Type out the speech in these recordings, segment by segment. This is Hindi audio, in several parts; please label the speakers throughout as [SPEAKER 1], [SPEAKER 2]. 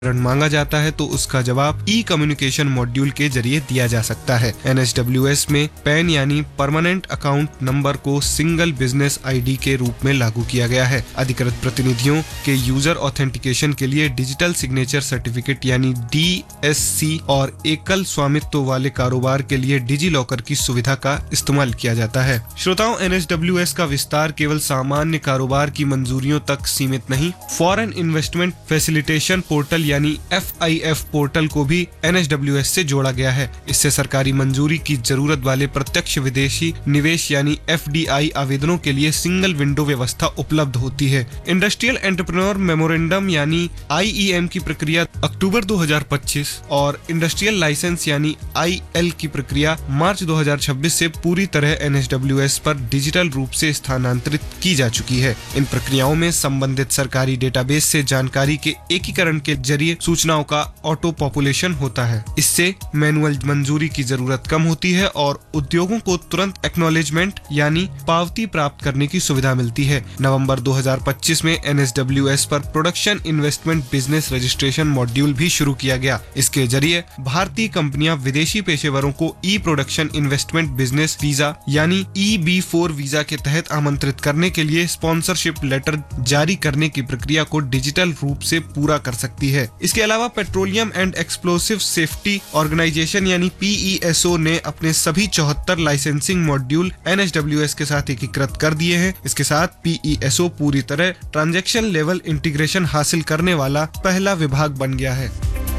[SPEAKER 1] मांगा जाता है तो उसका जवाब ई कम्युनिकेशन मॉड्यूल के जरिए दिया जा सकता है। NSWS में पैन यानी परमानेंट अकाउंट नंबर को सिंगल बिजनेस आईडी के रूप में लागू किया गया है। अधिकृत प्रतिनिधियों के यूजर ऑथेंटिकेशन के लिए डिजिटल सिग्नेचर सर्टिफिकेट यानी DSC और एकल स्वामित्व वाले कारोबार के लिए डिजी लॉकर की सुविधा का इस्तेमाल किया जाता है। श्रोताओं, NSWS का विस्तार केवल सामान्य कारोबार की मंजूरियों तक सीमित नहीं, फॉरेन इन्वेस्टमेंट फैसिलिटेशन पोर्टल यानी FIF पोर्टल को भी NSWS से जोड़ा गया है। इससे सरकारी मंजूरी की जरूरत वाले प्रत्यक्ष विदेशी निवेश यानी FDI आवेदनों के लिए सिंगल विंडो व्यवस्था उपलब्ध होती है। इंडस्ट्रियल एंटरप्रेन्योर मेमोरेंडम यानी IEM की प्रक्रिया अक्टूबर 2025 और इंडस्ट्रियल लाइसेंस यानी IL की प्रक्रिया मार्च 2026 से पूरी तरह NSWS पर डिजिटल रूप से स्थानांतरित की जा चुकी है। इन प्रक्रियाओं में संबंधित सरकारी डेटाबेस से जानकारी के एकीकरण के जरिए सूचनाओं का ऑटो पॉपुलेशन होता है। इससे मैनुअल मंजूरी की जरूरत कम होती है और उद्योगों को तुरंत एक्नॉलेजमेंट यानी पावती प्राप्त करने की सुविधा मिलती है। नवंबर 2025 में NSWS पर production investment business registration module भी शुरू किया गया। इसके जरिए भारतीय कंपनियां विदेशी पेशेवरों को ई प्रोडक्शन इन्वेस्टमेंट बिजनेस वीजा यानी EB4 वीजा के तहत आमंत्रित करने के लिए स्पॉन्सरशिप लेटर जारी करने की प्रक्रिया को डिजिटल रूप से पूरा कर सकती है। इसके अलावा petroleum and explosive safety organisation यानी PESO ने अपने सभी 74 लाइसेंसिंग मॉड्यूल NSWS के साथ एकीकृत कर दिए हैं। इसके साथ PESO पूरी तरह ट्रांजैक्शन लेवल इंटीग्रेशन हासिल करने वाला पहला विभाग बन गया है।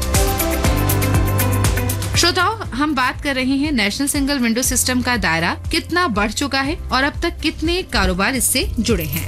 [SPEAKER 2] श्रोताओ, हम बात कर रहे हैं नेशनल सिंगल विंडो सिस्टम का दायरा कितना बढ़ चुका है और अब तक कितने कारोबार इससे जुड़े हैं।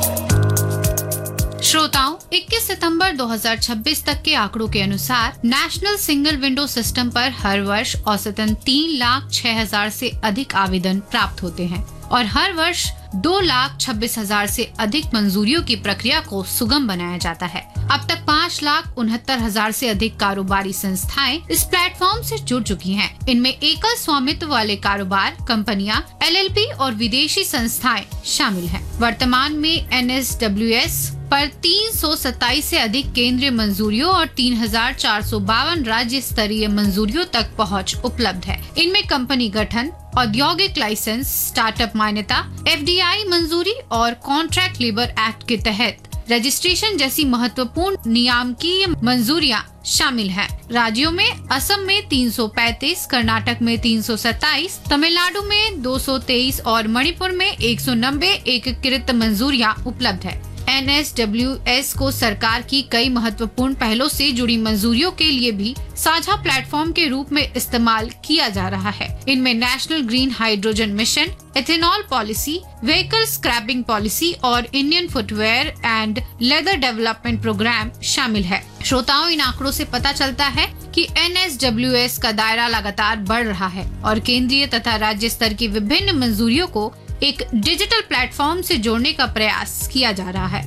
[SPEAKER 2] श्रोताओं, 21 सितंबर 2026 तक के आंकड़ों के अनुसार नेशनल सिंगल विंडो सिस्टम पर हर वर्ष औसतन 3,06,000 से अधिक आवेदन प्राप्त होते हैं और हर वर्ष 2,26,000 से अधिक मंजूरियों की प्रक्रिया को सुगम बनाया जाता है। अब तक 5,69,000 से अधिक कारोबारी संस्थाएं इस प्लेटफॉर्म से जुड़ चुकी हैं। इनमें एकल स्वामित्व वाले कारोबार, कंपनियां, LLP और विदेशी संस्थाएं शामिल हैं। वर्तमान में NSWS पर 327 से अधिक केंद्रीय मंजूरियों और 3,452 राज्य स्तरीय मंजूरियों तक पहुंच उपलब्ध है। इनमें कंपनी गठन, औद्योगिक लाइसेंस, स्टार्टअप मान्यता, FDI मंजूरी और कॉन्ट्रैक्ट लेबर एक्ट के तहत रजिस्ट्रेशन जैसी महत्वपूर्ण नियामकीय मंजूरियां शामिल हैं। राज्यों में असम में 335, कर्नाटक में 327, तमिलनाडु में 223 और मणिपुर में 190 एकीकृत मंजूरियां उपलब्ध है। NSWS को सरकार की कई महत्वपूर्ण पहलों से जुड़ी मंजूरियों के लिए भी साझा प्लेटफॉर्म के रूप में इस्तेमाल किया जा रहा है। इनमें national green hydrogen mission, ethanol policy, vehicle scrapping policy और Indian footwear and leather development programme शामिल है। श्रोताओं, इन आंकड़ों से पता चलता है कि NSWS का दायरा लगातार बढ़ रहा है और केंद्रीय तथा राज्य स्तर की विभिन्न मंजूरियों को एक डिजिटल प्लेटफॉर्म से जोड़ने का प्रयास किया जा रहा है।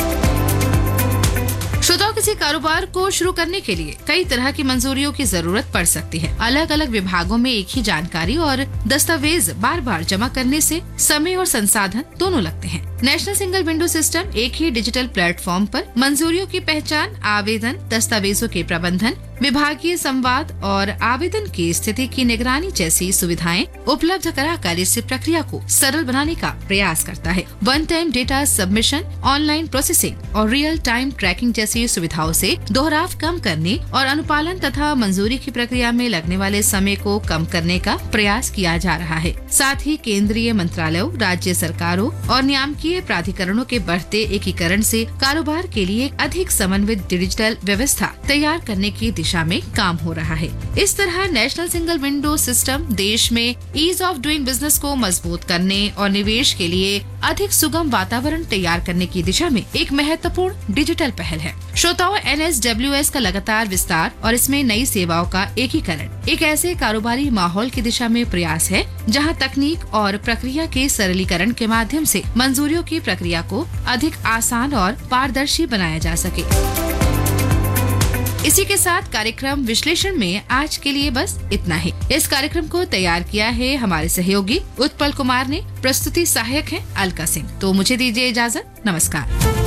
[SPEAKER 2] श्रोताओं, किसी कारोबार को शुरू करने के लिए कई तरह की मंजूरियों की जरूरत पड़ सकती है। अलग अलग विभागों में एक ही जानकारी और दस्तावेज बार बार जमा करने से समय और संसाधन दोनों लगते हैं। नेशनल सिंगल विंडो सिस्टम एक ही डिजिटल प्लेटफॉर्म पर मंजूरियों की पहचान, आवेदन, दस्तावेजों के प्रबंधन, विभागीय संवाद और आवेदन की स्थिति की निगरानी जैसी सुविधाएं उपलब्ध कराकर इस प्रक्रिया को सरल बनाने का प्रयास करता है। One time data submission, online processing और रियल टाइम ट्रैकिंग जैसी सुविधाओं से दोहराव कम करने और अनुपालन तथा मंजूरी की प्रक्रिया में लगने वाले समय को कम करने का प्रयास किया जा रहा है। साथ ही केंद्रीय मंत्रालयों, राज्य सरकारों और नियामकीय प्राधिकरणों के बढ़ते एकीकरण से कारोबार के लिए अधिक समन्वित डिजिटल व्यवस्था तैयार करने की दिशा में काम हो रहा है। इस तरह नेशनल सिंगल विंडो सिस्टम देश में ईज ऑफ डूइंग बिजनेस को मजबूत करने और निवेश के लिए अधिक सुगम वातावरण तैयार करने की दिशा में एक महत्वपूर्ण डिजिटल पहल है। श्रोताओं, NSWS का लगातार विस्तार और इसमें नई सेवाओं का एकीकरण एक ऐसे कारोबारी माहौल की दिशा में प्रयास है जहां तकनीक और प्रक्रिया के सरलीकरण के माध्यम से मंजूरियों की प्रक्रिया को अधिक आसान और पारदर्शी बनाया जा सके। इसी के साथ कार्यक्रम विश्लेषण में आज के लिए बस इतना ही। इस कार्यक्रम को तैयार किया है हमारे सहयोगी उत्पल कुमार ने, प्रस्तुति सहायक है अलका सिंह। तो मुझे दीजिए इजाजत, नमस्कार।